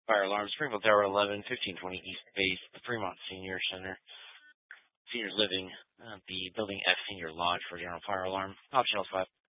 Fire alarm, Springfield Tower 11, 1520 East Base, the Fremont Senior Center, Seniors Living, the Building F Senior Lodge for general fire alarm. Optional 5.